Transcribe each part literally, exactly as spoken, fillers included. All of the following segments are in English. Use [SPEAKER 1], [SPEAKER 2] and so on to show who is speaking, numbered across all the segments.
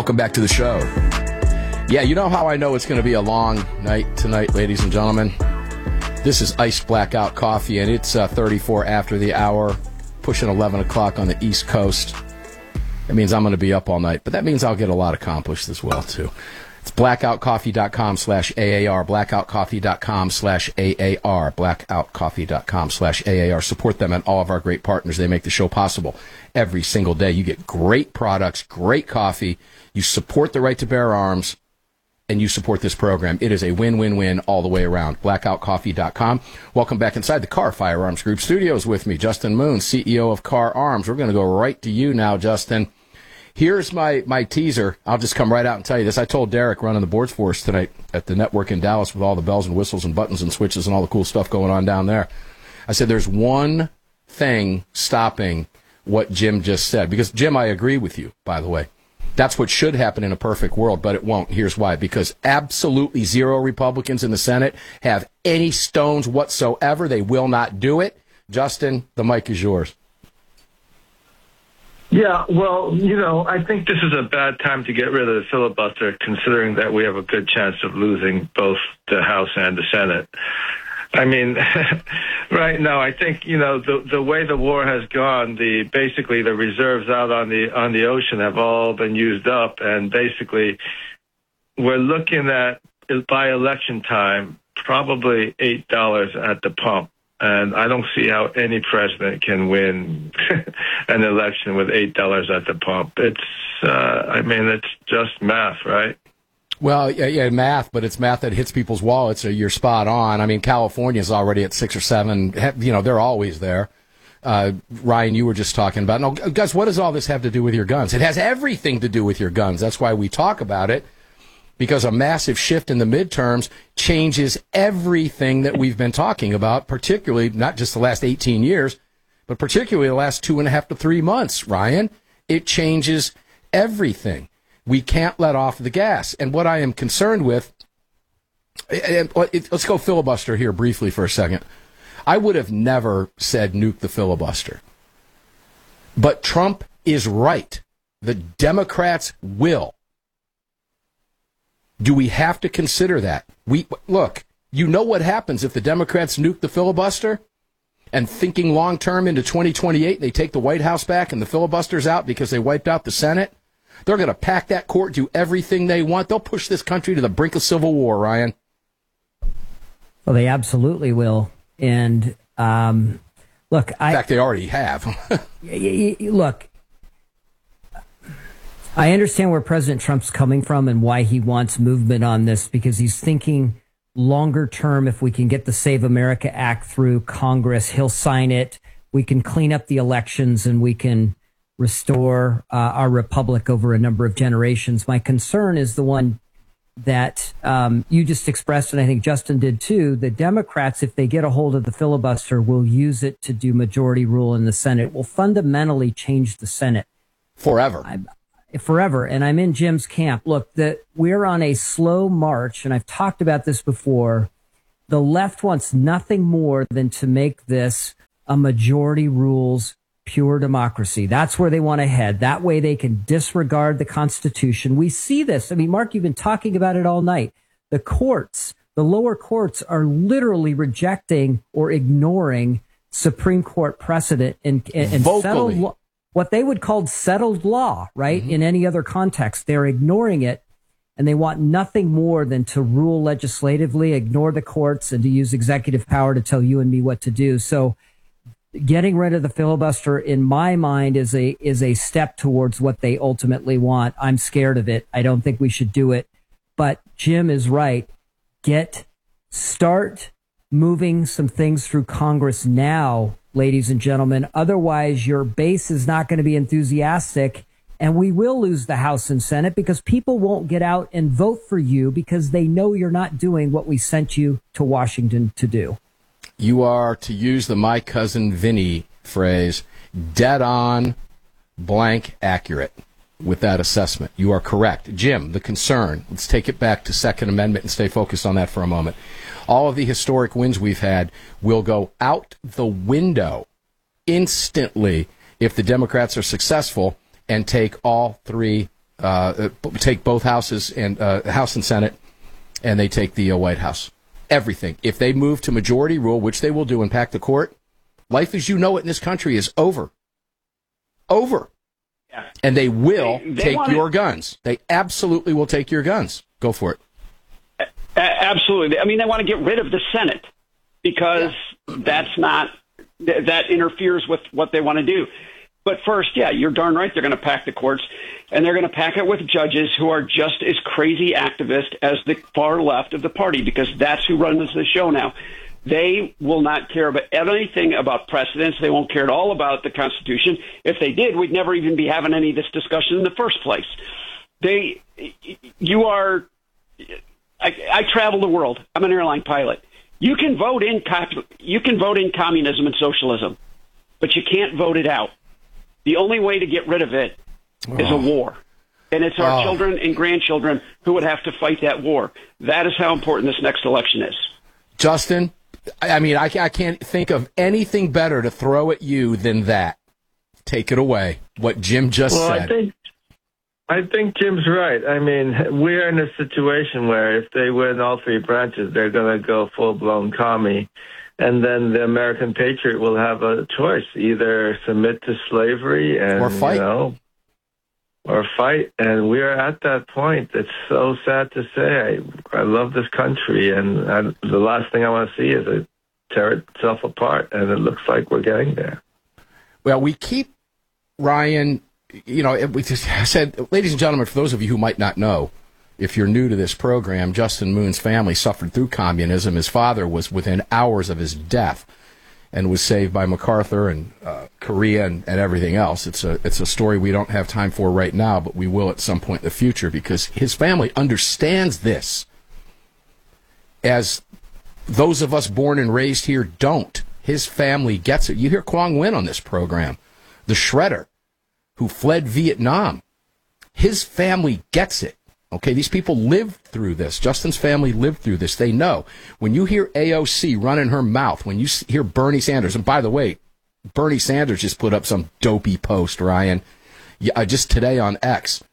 [SPEAKER 1] Welcome back to the show. Yeah, you know how I know it's going to be a long night tonight, ladies and gentlemen? This is Iced Blackout Coffee, and it's uh, thirty-four after the hour, pushing eleven o'clock on the East Coast. That means I'm going to be up all night, but that means I'll get a lot accomplished as well, too. It's blackoutcoffee.com slash AAR, blackoutcoffee.com slash AAR, blackoutcoffee.com slash AAR. Support them and all of our great partners. They make the show possible every single day. You get great products, great coffee. You support the right to bear arms, and you support this program. It is a win-win-win all the way around. blackoutcoffee dot com. Welcome back inside the Carr Firearms Group studios with me, Justin Moon, C E O of Carr Arms. We're going to go right to you now, Justin. Here's my, my teaser. I'll just come right out and tell you this. I told Derek running the boards for us tonight at the network in Dallas with all the bells and whistles and buttons and switches and all the cool stuff going on down there. I said there's one thing stopping what Jim just said. Because, Jim, I agree with you, by the way. That's what should happen in a perfect world, but it won't. Here's why. Because absolutely zero Republicans in the Senate have any stones whatsoever. They will not do it. Justin, the mic is yours.
[SPEAKER 2] Yeah, well, you know, I think this is a bad time to get rid of the filibuster, considering that we have a good chance of losing both the House and the Senate. I mean, right now, I think, you know, the the way the war has gone, the basically the reserves out on the on the ocean have all been used up, and basically we're looking at, by election time, probably eight dollars at the pump. And I don't see how any president can win an election with eight dollars at the pump. It's, uh, I mean, it's just math, right?
[SPEAKER 1] Well, yeah, yeah, math, but it's math that hits people's wallets. So you're spot on. I mean, California's already at six or seven. You know, they're always there. Uh, Ryan, you were just talking about. No, guys, what does all this have to do with your guns? It has everything to do with your guns. That's why we talk about it. Because a massive shift in the midterms changes everything that we've been talking about, particularly not just the last eighteen years, but particularly the last two and a half to three months, Ryan. It changes everything. We can't let off the gas. And what I am concerned with, and let's go filibuster here briefly for a second. I would have never said nuke the filibuster. But Trump is right. The Democrats will. Do we have to consider that? We look, you know what happens if the Democrats nuke the filibuster? And thinking long-term into twenty twenty-eight, they take the White House back and the filibuster's out because they wiped out the Senate? They're going to pack that court, do everything they want. They'll push this country to the brink of civil war, Ryan.
[SPEAKER 3] Well, they absolutely will. And, um, look, I...
[SPEAKER 1] In fact, they already have.
[SPEAKER 3] Look, I understand where President Trump's coming from and why he wants movement on this, because he's thinking longer term. If we can get the Save America Act through Congress, he'll sign it. We can clean up the elections and we can restore uh, our republic over a number of generations. My concern is the one that um, you just expressed, and I think Justin did too. The Democrats, if they get a hold of the filibuster, will use it to do majority rule in the Senate. It will fundamentally change the Senate.
[SPEAKER 1] Forever.
[SPEAKER 3] I, Forever. And I'm in Jim's camp. Look, that we're on a slow march, and I've talked about this before. The left wants nothing more than to make this a majority rules, pure democracy. That's where they want to head. That way they can disregard the Constitution. We see this. I mean, Mark, you've been talking about it all night. The courts, the lower courts are literally rejecting or ignoring Supreme Court precedent and, and settled law. What they would call settled law, right? Mm-hmm. In any other context, they're ignoring it, and they want nothing more than to rule legislatively, ignore the courts, and to use executive power to tell you and me what to do. So getting rid of the filibuster, in my mind, is a is a step towards what they ultimately want. I'm scared of it. I don't think we should do it. But Jim is right. Get, start moving some things through Congress now, ladies and gentlemen. Otherwise, your base is not going to be enthusiastic, and we will lose the House and Senate because people won't get out and vote for you because they know you're not doing what we sent you to Washington to do.
[SPEAKER 1] You are, to use the my cousin Vinny phrase, dead on, blank accurate with that assessment. You are correct. Jim, the concern, let's take it back to Second Amendment and stay focused on that for a moment. All of the historic wins we've had will go out the window instantly if the Democrats are successful and take all three uh, take both houses and uh, House and Senate, and they take the uh, White House. Everything. If they move to majority rule, which they will do and pack the court, life as you know it in this country is over. Over. Yeah. And they will they, they take wanna, your guns. They absolutely will take your guns. Go for
[SPEAKER 4] it. Absolutely. I mean, they want to get rid of the Senate because yeah. that's not, that interferes with what they want to do. But first, yeah, you're darn right. They're going to pack the courts, and they're going to pack it with judges who are just as crazy activist as the far left of the party, because that's who runs the show now. They will not care about anything about precedents. They won't care at all about the Constitution. If they did, we'd never even be having any of this discussion in the first place. They, you are, I, I travel the world. I'm an airline pilot. You can vote in, you can vote in communism and socialism, but you can't vote it out. The only way to get rid of it is oh. a war. And it's our oh. children and grandchildren who would have to fight that war. That is how important this next election is.
[SPEAKER 1] Justin, I mean, I, I can't think of anything better to throw at you than that. Take it away. What Jim just
[SPEAKER 2] well,
[SPEAKER 1] said.
[SPEAKER 2] I think, I think Jim's right. I mean, we're in a situation where if they win all three branches, they're going to go full-blown commie. And then the American patriot will have a choice: either submit to slavery and
[SPEAKER 1] or fight,
[SPEAKER 2] you know, or fight. And we're at that point. It's so sad to say. I, I love this country, and I, the last thing I want to see is it tear itself apart. And it looks like we're getting there.
[SPEAKER 1] Well, we keep Ryan. You know, we just said, ladies and gentlemen, for those of you who might not know, if you're new to this program, Justin Moon's family suffered through communism. His father was within hours of his death and was saved by MacArthur and uh, Korea and, and everything else. It's a it's a story we don't have time for right now, but we will at some point in the future, because his family understands this, as those of us born and raised here don't. His family gets it. You hear Quang Nguyen on this program, the shredder who fled Vietnam. His family gets it. Okay, these people lived through this. Justin's family lived through this. They know. When you hear A O C running her mouth, when you hear Bernie Sanders, and by the way, Bernie Sanders just put up some dopey post, Ryan, yeah, just today on X.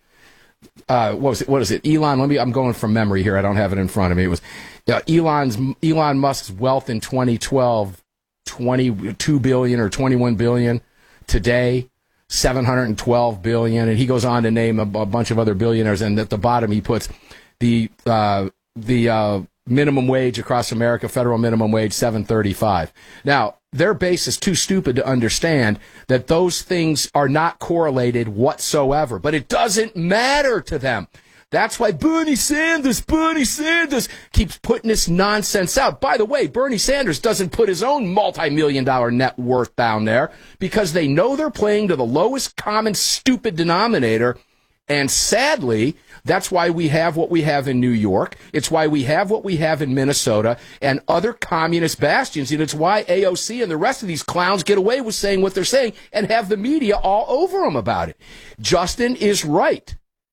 [SPEAKER 1] Uh, what was it? What is it? Elon, let me, I'm going from memory here. I don't have it in front of me. It was uh, Elon's, Elon Musk's wealth in twenty twelve, twenty-two billion or twenty-one billion. Today, seven hundred twelve billion, and he goes on to name a, a bunch of other billionaires, and at the bottom he puts the uh, the uh, minimum wage across America, federal minimum wage, seven thirty-five. Now, their base is too stupid to understand that those things are not correlated whatsoever, but it doesn't matter to them. That's why Bernie Sanders, Bernie Sanders keeps putting this nonsense out. By the way, Bernie Sanders doesn't put his own multi-million dollar net worth down there because they know they're playing to the lowest common stupid denominator. And sadly, that's why we have what we have in New York. It's why we have what we have in Minnesota and other communist bastions. And it's why A O C and the rest of these clowns get away with saying what they're saying and have the media all over them about it. Justin is right.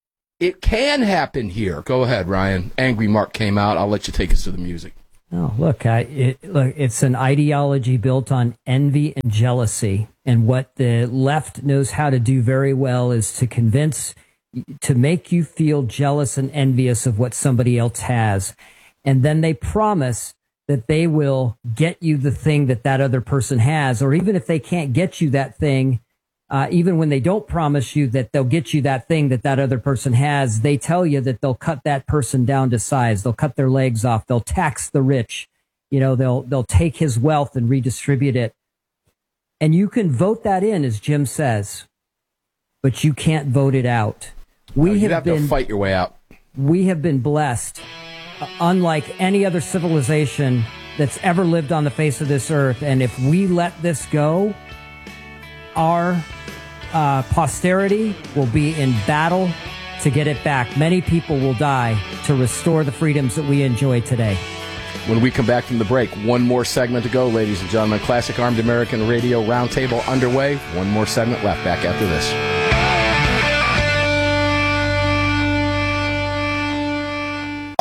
[SPEAKER 1] It can happen here. Go ahead, Ryan. Angry Mark came out. I'll let you take us to the music.
[SPEAKER 3] Oh, look, I, it, look, it's an ideology built on envy and jealousy. And what the left knows how to do very well is to convince, to make you feel jealous and envious of what somebody else has. And then they promise that they will get you the thing that that other person has. Or even if they can't get you that thing, Uh, even when they don't promise you that they'll get you that thing that that other person has, they tell you that they'll cut that person down to size. They'll cut their legs off. They'll tax the rich. You know, they'll they'll take his wealth and redistribute it. And you can vote that in, as Jim says, but you can't vote it out. We
[SPEAKER 1] oh,
[SPEAKER 3] have,
[SPEAKER 1] have
[SPEAKER 3] been
[SPEAKER 1] to fight your way out.
[SPEAKER 3] We have been blessed, uh, unlike any other civilization that's ever lived on the face of this earth. And if we let this go, our uh, posterity will be in battle to get it back. Many people will die to restore the freedoms that we enjoy today.
[SPEAKER 1] When we come back from the break, one more segment to go, ladies and gentlemen. Classic Armed American Radio Roundtable underway. One more segment left. Back after this.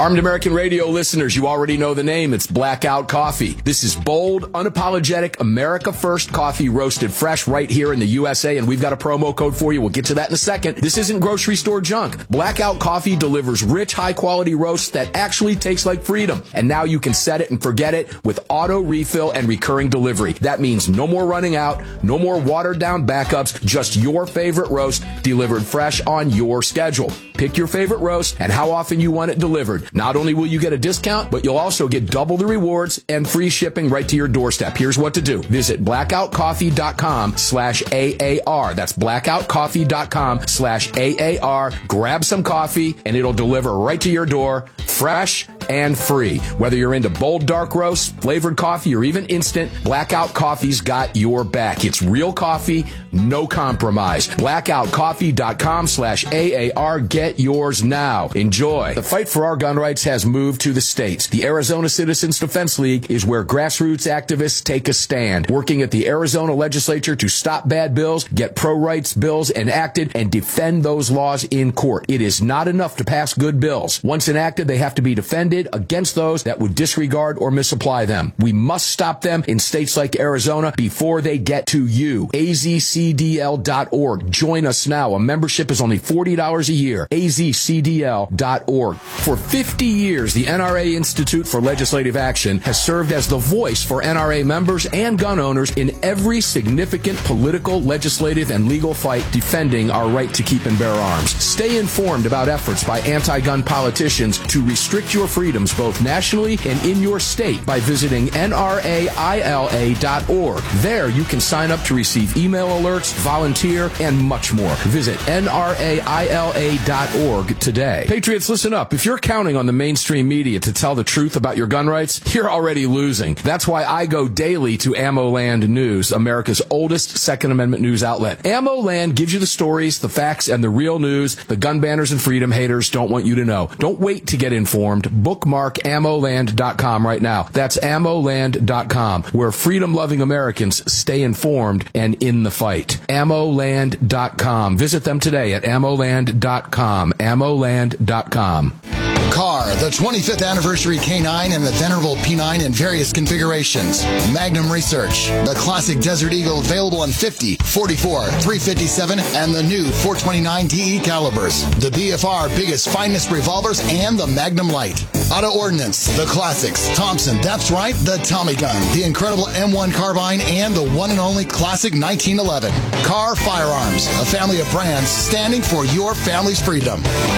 [SPEAKER 1] Armed American Radio listeners, you already know the name. It's Blackout Coffee. This is bold, unapologetic, America First coffee roasted fresh right here in the U S A, and we've got a promo code for you. We'll get to that in a second. This isn't grocery store junk. Blackout Coffee delivers rich, high-quality roasts that actually taste like freedom. And now you can set it and forget it with auto refill and recurring delivery. That means no more running out, no more watered-down backups, just your favorite roast delivered fresh on your schedule. Pick your favorite roast and how often you want it delivered. Not only will you get a discount, but you'll also get double the rewards and free shipping right to your doorstep. Here's what to do. Visit blackoutcoffee.com slash AAR. That's blackoutcoffee.com slash AAR. Grab some coffee and it'll deliver right to your door, fresh and free. Whether you're into bold dark roasts, flavored coffee, or even instant, Blackout Coffee's got your back. It's real coffee, no compromise. blackoutcoffee.com slash AAR. Get yours now. Enjoy. The fight for our gun rights has moved to the states. The Arizona Citizens Defense League is where grassroots activists take a stand, working at the Arizona legislature to stop bad bills, get pro-rights bills enacted, and defend those laws in court. It is not enough to pass good bills. Once enacted, they have to be defended against those that would disregard or misapply them. We must stop them in states like Arizona before they get to you. A Z C D L dot org. Join us now. A membership is only forty dollars a year. A Z C D L dot org. For fifty years, the N R A Institute for Legislative Action has served as the voice for N R A members and gun owners in every significant political, legislative, and legal fight defending our right to keep and bear arms. Stay informed about efforts by anti-gun politicians to restrict your freedoms both nationally and in your state by visiting N R A I L A dot org. There you can sign up to receive email alerts, volunteer, and much more. Visit N R A I L A dot org today. Patriots, listen up. If you're counting on the mainstream media to tell the truth about your gun rights, you're already losing. That's why I go daily to AmmoLand News, America's oldest Second Amendment news outlet. AmmoLand gives you the stories, the facts, and the real news the gun banners and freedom haters don't want you to know. Don't wait to get informed. Bookmark ammo land dot com right now. That's ammo land dot com, where freedom-loving Americans stay informed and in the fight. ammo land dot com. Visit them today at ammo land dot com. ammo land dot com.
[SPEAKER 5] Car, the twenty-fifth anniversary K nine and the venerable P nine in various configurations. Magnum Research, the classic Desert Eagle available in fifty, forty-four, three fifty-seven, and the new four twenty-nine D E calibers. The B F R biggest, finest revolvers, and the Magnum Light. Auto Ordnance, the classics. Thompson, that's right, the Tommy gun, the incredible M one carbine, and the one and only classic nineteen eleven. Car Firearms, a family of brands standing for your family's freedom.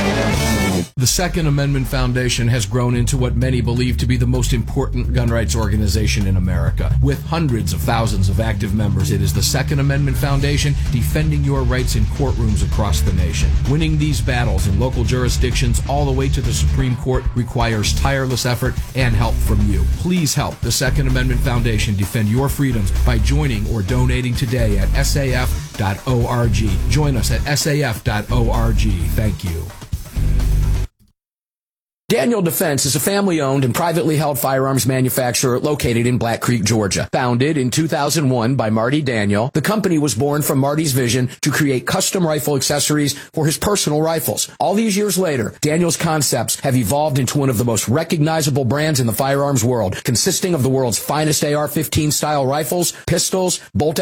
[SPEAKER 1] The Second Amendment Foundation has grown into what many believe to be the most important gun rights organization in America. With hundreds of thousands of active members, it is the Second Amendment Foundation defending your rights in courtrooms across the nation. Winning these battles in local jurisdictions all the way to the Supreme Court requires tireless effort and help from you. Please help the Second Amendment Foundation defend your freedoms by joining or donating today at S A F dot org. Join us at S A F dot org. Thank you. Daniel Defense is a family-owned and privately held firearms manufacturer located in Black Creek, Georgia. Founded in two thousand one by Marty Daniel, the company was born from Marty's vision to create custom rifle accessories for his personal rifles. All these years later, Daniel's concepts have evolved into one of the most recognizable brands in the firearms world, consisting of the world's finest A R fifteen style rifles, pistols, bolt